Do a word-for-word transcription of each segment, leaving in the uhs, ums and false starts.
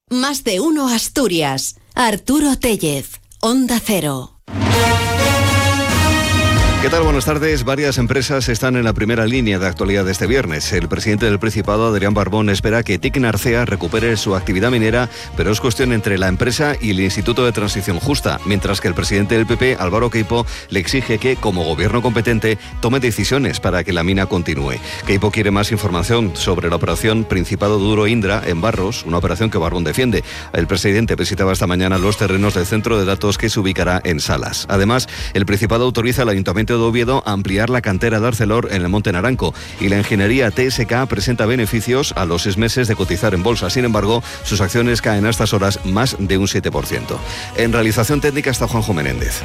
Más de uno Asturias. Arturo Tellez, Onda Cero. ¿Qué tal? Buenas tardes. Varias empresas están en la primera línea de actualidad de este viernes. El presidente del Principado, Adrián Barbón, espera que T I C Narcea recupere su actividad minera, pero es cuestión entre la empresa y el Instituto de Transición Justa, mientras que el presidente del P P, Álvaro Queipo, le exige que, como gobierno competente, tome decisiones para que la mina continúe. Queipo quiere más información sobre la operación Principado Duro Indra en Barros, una operación que Barbón defiende. El presidente visitaba esta mañana los terrenos del centro de datos que se ubicará en Salas. Además, el Principado autoriza al Ayuntamiento de Oviedo a ampliar la cantera de Arcelor en el Monte Naranco, y la ingeniería T S K presenta beneficios a los seis meses de cotizar en bolsa. Sin embargo, sus acciones caen a estas horas más de un siete por ciento. En realización técnica está Juanjo Menéndez.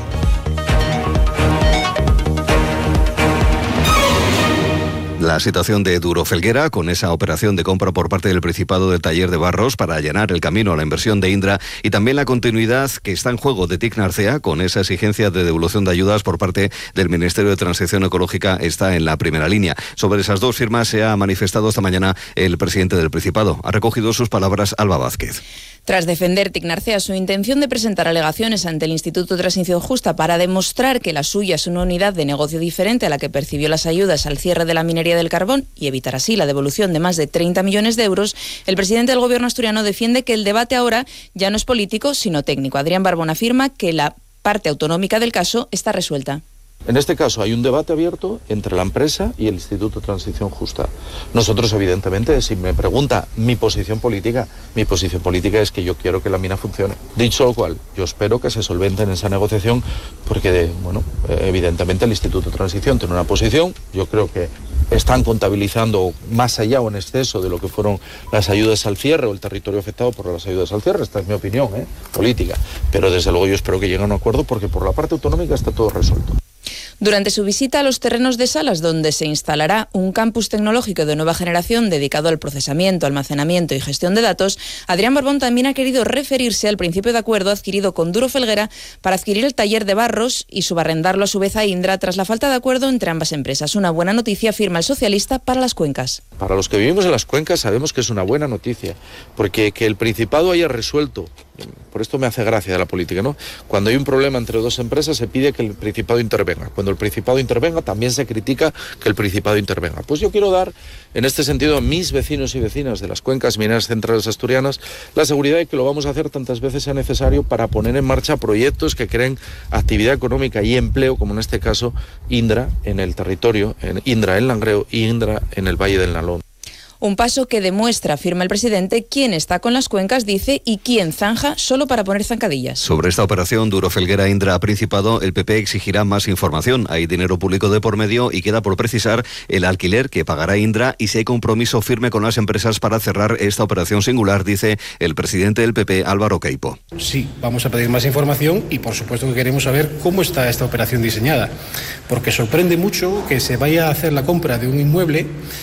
La situación de Duro Felguera, con esa operación de compra por parte del Principado del taller de Barros para allanar el camino a la inversión de Indra, y también la continuidad que está en juego de T I C Narcea, con esa exigencia de devolución de ayudas por parte del Ministerio de Transición Ecológica, está en la primera línea. Sobre esas dos firmas se ha manifestado esta mañana el presidente del Principado. Ha recogido sus palabras Alba Vázquez. Tras defender T I C Narcea su intención de presentar alegaciones ante el Instituto de Transición Justa para demostrar que la suya es una unidad de negocio diferente a la que percibió las ayudas al cierre de la minería del carbón y evitar así la devolución de más de treinta millones de euros, el presidente del gobierno asturiano defiende que el debate ahora ya no es político, sino técnico. Adrián Barbón afirma que la parte autonómica del caso está resuelta. En este caso hay un debate abierto entre la empresa y el Instituto de Transición Justa. Nosotros, evidentemente, si me pregunta mi posición política, mi posición política es que yo quiero que la mina funcione. Dicho lo cual, yo espero que se solvente en esa negociación porque, bueno, evidentemente el Instituto de Transición tiene una posición. Yo creo que están contabilizando más allá o en exceso de lo que fueron las ayudas al cierre o el territorio afectado por las ayudas al cierre. Esta es mi opinión, ¿eh? política. Pero desde luego yo espero que lleguen a un acuerdo porque por la parte autonómica está todo resuelto. Durante su visita a los terrenos de Salas, donde se instalará un campus tecnológico de nueva generación dedicado al procesamiento, almacenamiento y gestión de datos, Adrián Barbón también ha querido referirse al principio de acuerdo adquirido con Duro Felguera para adquirir el taller de Barros y subarrendarlo a su vez a Indra tras la falta de acuerdo entre ambas empresas. Una buena noticia, afirma el socialista, para las cuencas. Para los que vivimos en las cuencas sabemos que es una buena noticia, porque que el Principado haya resuelto, por esto me hace gracia de la política, ¿no? Cuando hay un problema entre dos empresas se pide que el Principado intervenga. Cuando el Principado intervenga también se critica que el Principado intervenga. Pues yo quiero dar, en este sentido, a mis vecinos y vecinas de las cuencas mineras centrales asturianas la seguridad de que lo vamos a hacer tantas veces sea necesario para poner en marcha proyectos que creen actividad económica y empleo, como en este caso Indra en el territorio, en Indra en Langreo y Indra en el Valle del Nalón. Un paso que demuestra, afirma el presidente, quién está con las cuencas, dice, y quién zanja solo para poner zancadillas. Sobre esta operación Duro Felguera Indra Principado, el P P exigirá más información. Hay dinero público de por medio y queda por precisar el alquiler que pagará Indra y si hay compromiso firme con las empresas para cerrar esta operación singular, dice el presidente del P P, Álvaro Queipo. Sí, vamos a pedir más información y por supuesto que queremos saber cómo está esta operación diseñada, porque sorprende mucho que se vaya a hacer la compra de un inmueble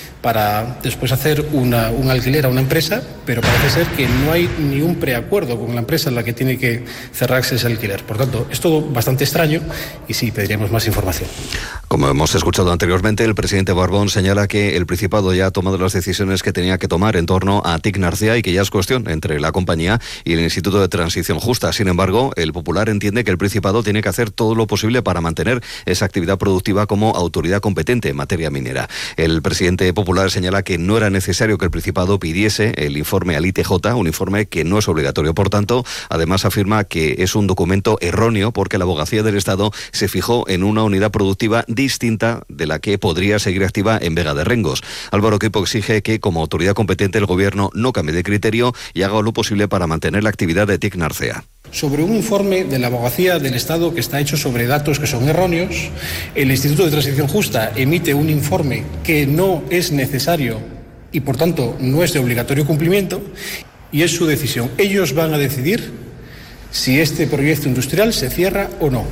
para después hacer una, un alquiler a una empresa, pero parece ser que no hay ni un preacuerdo con la empresa en la que tiene que cerrarse ese alquiler. Por tanto, es todo bastante extraño y sí, pediríamos más información. Como hemos escuchado anteriormente, el presidente Barbón señala que el Principado ya ha tomado las decisiones que tenía que tomar en torno a T I C Narcea y que ya es cuestión entre la compañía y el Instituto de Transición Justa. Sin embargo, el Popular entiende que el Principado tiene que hacer todo lo posible para mantener esa actividad productiva como autoridad competente en materia minera. El presidente Popular señala que no era necesario que el Principado pidiese el informe al I T J, un informe que no es obligatorio. Por tanto, además afirma que es un documento erróneo porque la Abogacía del Estado se fijó en una unidad productiva distinta de la que podría seguir activa en Vega de Rengos. Álvaro Queipo exige que, como autoridad competente, el Gobierno no cambie de criterio y haga lo posible para mantener la actividad de T I C Narcea. Sobre un informe de la Abogacía del Estado que está hecho sobre datos que son erróneos, el Instituto de Transición Justa emite un informe que no es necesario y por tanto no es de obligatorio cumplimiento y es su decisión. Ellos van a decidir si este proyecto industrial se cierra o no.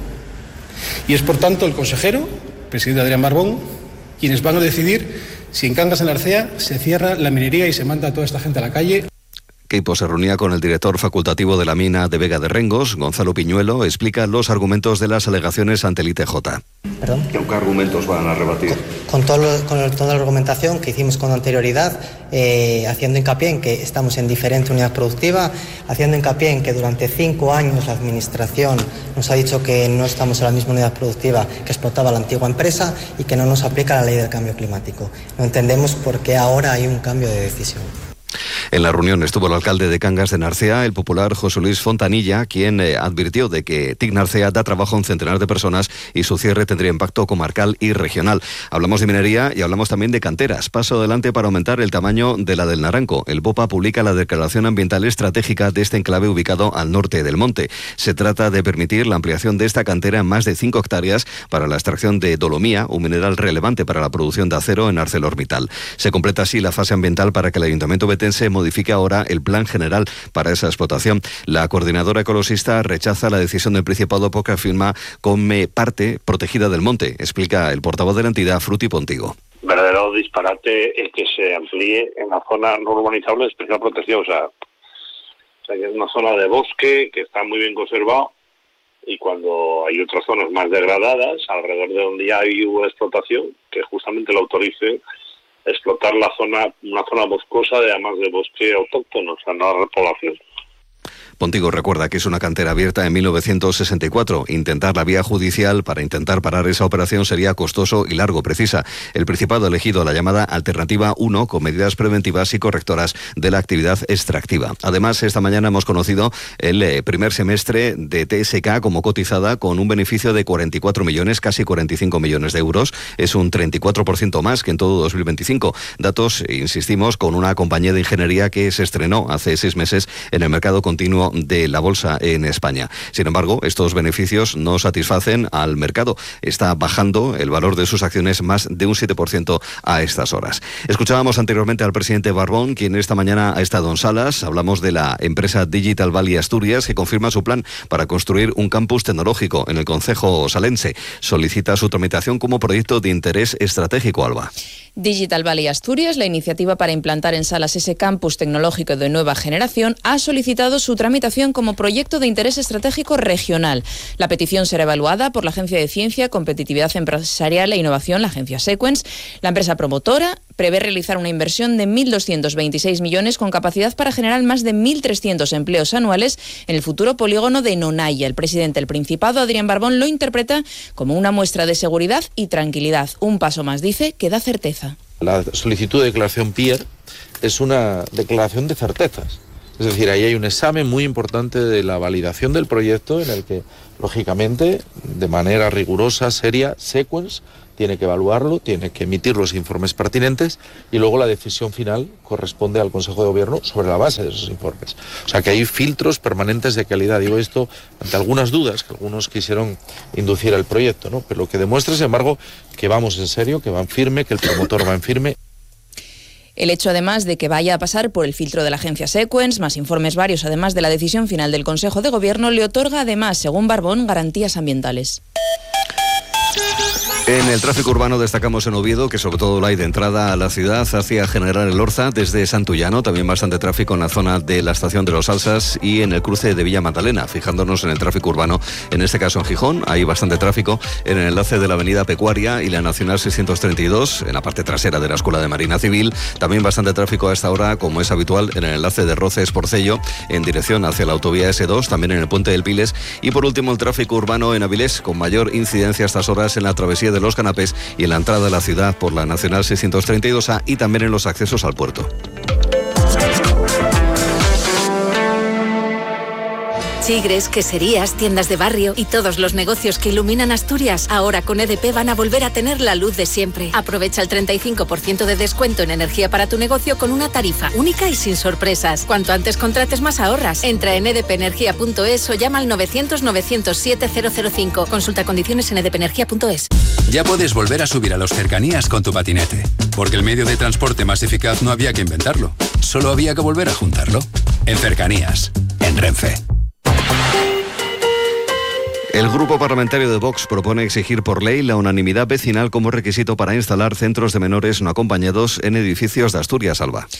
Y es por tanto el consejero, presidente Adrián Barbón, quienes van a decidir si en Cangas de Narcea se cierra la minería y se manda a toda esta gente a la calle. Queipo se reunía con el director facultativo de la mina de Vega de Rengos, Gonzalo Piñuelo, explica los argumentos de las alegaciones ante el I T J. ¿Perdón? ¿Qué argumentos van a rebatir? Con, con, todo lo, con toda la argumentación que hicimos con anterioridad, eh, haciendo hincapié en que estamos en diferente unidad productiva, haciendo hincapié en que durante cinco años la Administración nos ha dicho que no estamos en la misma unidad productiva que explotaba la antigua empresa y que no nos aplica la ley del cambio climático. No entendemos por qué ahora hay un cambio de decisión. En la reunión estuvo el alcalde de Cangas de Narcea, el popular José Luis Fontanilla, quien eh, advirtió de que T I C Narcea da trabajo a un centenar de personas y su cierre tendría impacto comarcal y regional. Hablamos de minería y hablamos también de canteras. Paso adelante para aumentar el tamaño de la del Naranco. El BOPA publica la declaración ambiental estratégica de este enclave ubicado al norte del monte. Se trata de permitir la ampliación de esta cantera en más de cinco hectáreas para la extracción de dolomía, un mineral relevante para la producción de acero en ArcelorMittal. Se completa así la fase ambiental para que el Ayuntamiento betense modifique ahora el plan general para esa explotación. La coordinadora ecologista rechaza la decisión del Principado porque afirma come parte protegida del monte, explica el portavoz de la entidad, Fruti Pontigo. Verdadero disparate el que se amplíe en la zona no urbanizable de especial protección, o sea, o sea que es una zona de bosque que está muy bien conservado y cuando hay otras zonas más degradadas alrededor de donde ya hay una explotación que justamente lo autorice explotar la zona, una zona boscosa, de, además de bosque autóctono, o sea, no la repoblación. Pontigo recuerda que es una cantera abierta en mil novecientos sesenta y cuatro. Intentar la vía judicial para intentar parar esa operación sería costoso y largo, precisa. El Principado ha elegido la llamada Alternativa uno con medidas preventivas y correctoras de la actividad extractiva. Además, esta mañana hemos conocido el eh, primer semestre de T S K como cotizada con un beneficio de cuarenta y cuatro millones, casi cuarenta y cinco millones de euros. Es un treinta y cuatro por ciento más que en todo dos mil veinticinco. Datos, insistimos, con una compañía de ingeniería que se estrenó hace seis meses en el mercado continuo de la bolsa en España. Sin embargo, estos beneficios no satisfacen al mercado. Está bajando el valor de sus acciones más de un siete por ciento a estas horas. Escuchábamos anteriormente al presidente Barbón, quien esta mañana ha estado en Salas. Hablamos de la empresa Digital Valley Asturias, que confirma su plan para construir un campus tecnológico en el concejo salense. Solicita su tramitación como proyecto de interés estratégico, Alba. Digital Valley Asturias, la iniciativa para implantar en Salas ese campus tecnológico de nueva generación, ha solicitado su tramitación como proyecto de interés estratégico regional. La petición será evaluada por la Agencia de Ciencia, Competitividad Empresarial e Innovación, la agencia Sequens. La empresa promotora prevé realizar una inversión de mil doscientos veintiséis millones con capacidad para generar más de mil trescientos empleos anuales en el futuro polígono de Nonaya. El presidente del Principado, Adrián Barbón, lo interpreta como una muestra de seguridad y tranquilidad. Un paso más, dice, que da certeza. La solicitud de declaración P I E R es una declaración de certezas. Es decir, ahí hay un examen muy importante de la validación del proyecto en el que, lógicamente, de manera rigurosa, seria, Sequens tiene que evaluarlo, tiene que emitir los informes pertinentes y luego la decisión final corresponde al Consejo de Gobierno sobre la base de esos informes. O sea que hay filtros permanentes de calidad. Digo esto ante algunas dudas que algunos quisieron inducir al proyecto, ¿no? Pero lo que demuestra, sin embargo, que vamos en serio, que va en firme, que el promotor va en firme. El hecho, además, de que vaya a pasar por el filtro de la agencia Sequens, más informes varios, además de la decisión final del Consejo de Gobierno, le otorga, además, según Barbón, garantías ambientales. En el tráfico urbano destacamos en Oviedo, que sobre todo lo hay de entrada a la ciudad hacia General Elorza, desde Santullano, también bastante tráfico en la zona de la estación de Los Salsas y en el cruce de Villa Magdalena. Fijándonos en el tráfico urbano, en este caso en Gijón, hay bastante tráfico en el enlace de la avenida Pecuaria y la Nacional seiscientos treinta y dos, en la parte trasera de la Escuela de Marina Civil. También bastante tráfico a esta hora, como es habitual, en el enlace de Roces-Porcello, en dirección hacia la autovía ese dos, también en el puente del Piles. Y por último, el tráfico urbano en Avilés, con mayor incidencia a estas horas en la travesía de Los Canapés y en la entrada a la ciudad por la Nacional seiscientos treinta y dos A y también en los accesos al puerto. Chigres, queserías, tiendas de barrio y todos los negocios que iluminan Asturias, ahora con E D P van a volver a tener la luz de siempre. Aprovecha el treinta y cinco por ciento de descuento en energía para tu negocio con una tarifa única y sin sorpresas. Cuanto antes contrates, más ahorras. Entra en edpenergia punto es o llama al novecientos novecientos siete cero cero cinco. Consulta condiciones en edpenergia punto es. Ya puedes volver a subir a los cercanías con tu patinete, porque el medio de transporte más eficaz no había que inventarlo, solo había que volver a juntarlo. En Cercanías, en Renfe. El grupo parlamentario de Vox propone exigir por ley la unanimidad vecinal como requisito para instalar centros de menores no acompañados en edificios de Asturias, Alba.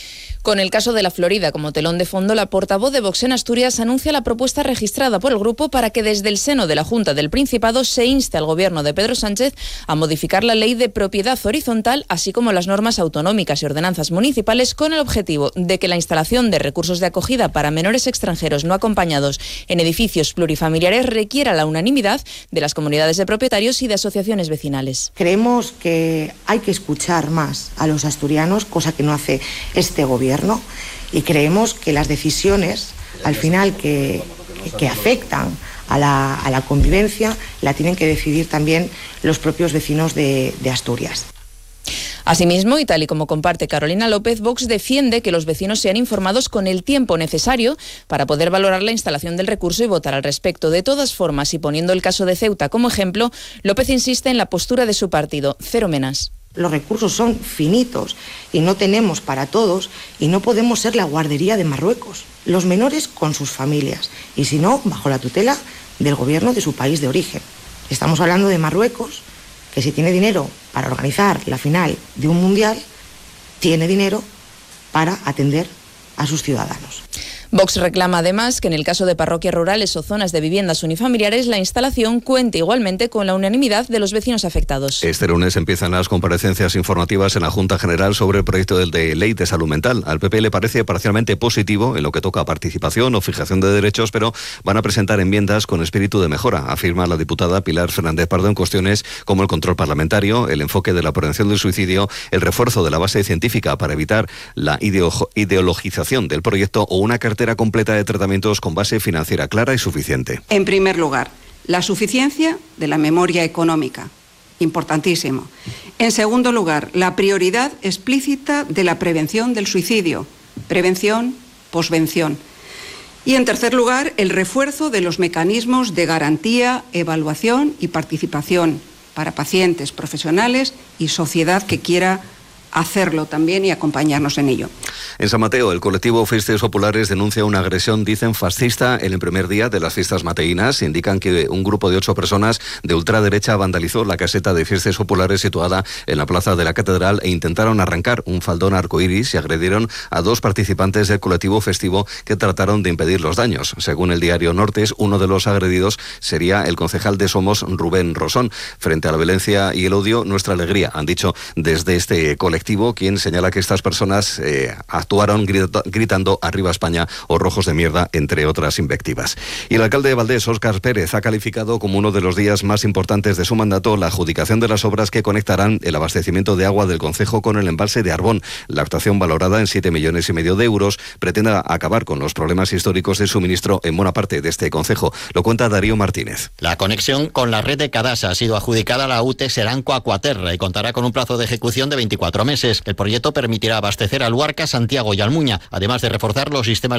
Con el caso de la Florida como telón de fondo, la portavoz de Vox en Asturias anuncia la propuesta registrada por el grupo para que desde el seno de la Junta del Principado se inste al gobierno de Pedro Sánchez a modificar la ley de propiedad horizontal, así como las normas autonómicas y ordenanzas municipales, con el objetivo de que la instalación de recursos de acogida para menores extranjeros no acompañados en edificios plurifamiliares requiera la unanimidad de las comunidades de propietarios y de asociaciones vecinales. Creemos que hay que escuchar más a los asturianos, cosa que no hace este gobierno. Y creemos que las decisiones, al final, que, que afectan a la, a la convivencia, la tienen que decidir también los propios vecinos de, de Asturias. Asimismo, y tal y como comparte Carolina López, Vox defiende que los vecinos sean informados con el tiempo necesario para poder valorar la instalación del recurso y votar al respecto. De todas formas, y poniendo el caso de Ceuta como ejemplo, López insiste en la postura de su partido: cero menas. Los recursos son finitos y no tenemos para todos, y no podemos ser la guardería de Marruecos. Los menores con sus familias y, si no, bajo la tutela del gobierno de su país de origen. Estamos hablando de Marruecos, que si tiene dinero para organizar la final de un mundial, tiene dinero para atender a sus ciudadanos. Vox reclama además que en el caso de parroquias rurales o zonas de viviendas unifamiliares, la instalación cuente igualmente con la unanimidad de los vecinos afectados. Este lunes empiezan las comparecencias informativas en la Junta General sobre el proyecto de ley de salud mental. Al P P le parece parcialmente positivo en lo que toca a participación o fijación de derechos, pero van a presentar enmiendas con espíritu de mejora, afirma la diputada Pilar Fernández Pardo, en cuestiones como el control parlamentario, el enfoque de la prevención del suicidio, el refuerzo de la base científica para evitar la ideo- ideologización del proyecto o una cartera completa de tratamientos con base financiera clara y suficiente. En primer lugar, la suficiencia de la memoria económica, importantísimo. En segundo lugar, la prioridad explícita de la prevención del suicidio, prevención, posvención. Y en tercer lugar, el refuerzo de los mecanismos de garantía, evaluación y participación para pacientes, profesionales y sociedad que quiera hacerlo también y acompañarnos en ello. En San Mateo, el colectivo Fiestas Populares denuncia una agresión, dicen, fascista en el primer día de las fiestas mateínas. Indican que un grupo de ocho personas de ultraderecha vandalizó la caseta de Fiestas Populares situada en la plaza de la Catedral e intentaron arrancar un faldón arcoíris y agredieron a dos participantes del colectivo festivo que trataron de impedir los daños. Según el diario Nortes, uno de los agredidos sería el concejal de Somos, Rubén Rosón. Frente a la violencia y el odio, nuestra alegría, han dicho desde este colectivo, quien señala que estas personas eh, actuaron grita, gritando "Arriba España" o "Rojos de mierda", entre otras invectivas. Y el alcalde de Valdés, Óscar Pérez, ha calificado como uno de los días más importantes de su mandato la adjudicación de las obras que conectarán el abastecimiento de agua del concejo con el embalse de Arbón. La actuación, valorada en siete millones y medio de euros, pretende acabar con los problemas históricos de suministro en buena parte de este concejo. Lo cuenta Darío Martínez. La conexión con la red de Cadasa ha sido adjudicada a la U T E Seranco Aquaterra y contará con un plazo de ejecución de veinticuatro meses. El proyecto permitirá abastecer a Luarca, Santiago y Almuña, además de reforzar los sistemas